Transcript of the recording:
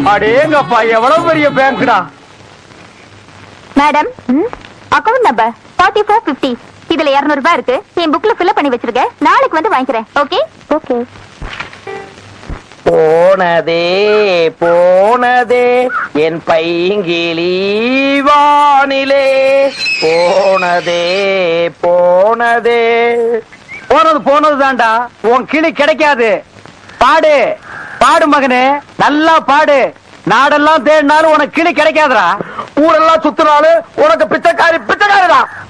அடேங்கப்பா எவ்வளவு பெரிய பேங்க்டா. Madam, account number 4450. இதுல 200 ரூபாய் இருக்கு. என் புக்ல ஃபில் பண்ணி வச்சிருக்கேன். நாளைக்கு வந்து வாங்கிக்கிறேன். ஓகே? ஓகே. போனதே போனதே என் பைங்கிளி வானிலே, போனதே போனதே. போனது போனது தான்டா, உன் கிளி கிடைக்காது. பாடு பாடு மகனே, நல்லா பாடு. நாடெல்லாம் தேடினாலும் உனக்கு கிளி கிடைக்காதுடா. ஊரெல்லாம் சுத்தினாலும் உனக்கு பிச்சைக்காரி பிச்சைக்காரிதான்.